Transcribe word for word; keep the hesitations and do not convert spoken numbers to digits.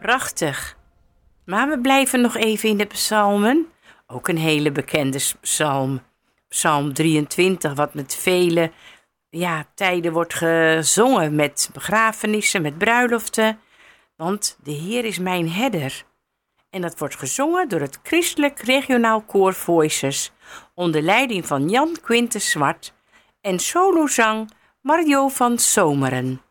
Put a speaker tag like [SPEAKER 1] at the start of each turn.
[SPEAKER 1] Prachtig. Maar we blijven nog even in de psalmen. Ook een hele bekende psalm. Psalm drieëntwintig, wat met vele ja, tijden wordt gezongen. Met begrafenissen, met bruiloften. Want de Heer is mijn herder. En dat wordt gezongen door het Christelijk Regionaal Koor Voices. Onder leiding van Jan Quintus Zwart. En solozang Mario van Zomeren.